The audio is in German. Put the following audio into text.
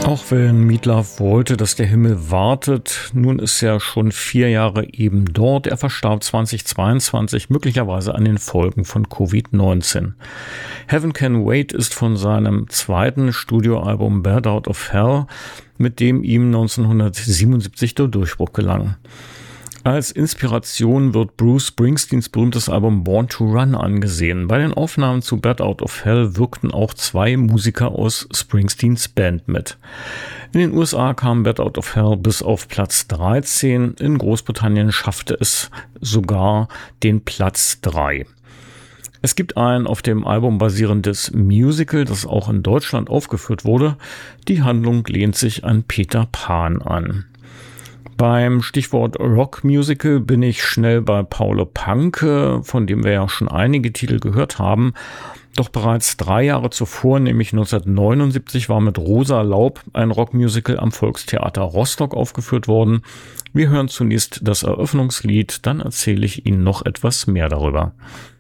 Auch wenn Meatloaf wollte, dass der Himmel wartet, nun ist er schon 4 Jahre eben dort. Er verstarb 2022, möglicherweise an den Folgen von Covid-19. Heaven Can Wait ist von seinem zweiten Studioalbum Bat Out of Hell, mit dem ihm 1977 der Durchbruch gelang. Als Inspiration wird Bruce Springsteens berühmtes Album Born to Run angesehen. Bei den Aufnahmen zu Bat Out of Hell wirkten auch 2 Musiker aus Springsteens Band mit. In den USA kam Bat Out of Hell bis auf Platz 13. In Großbritannien schaffte es sogar den Platz 3. Es gibt ein auf dem Album basierendes Musical, das auch in Deutschland aufgeführt wurde. Die Handlung lehnt sich an Peter Pan an. Beim Stichwort Rockmusical bin ich schnell bei Paul Panke, von dem wir ja schon einige Titel gehört haben. Doch bereits 3 Jahre zuvor, nämlich 1979, war mit Rosa Laub ein Rockmusical am Volkstheater Rostock aufgeführt worden. Wir hören zunächst das Eröffnungslied, dann erzähle ich Ihnen noch etwas mehr darüber.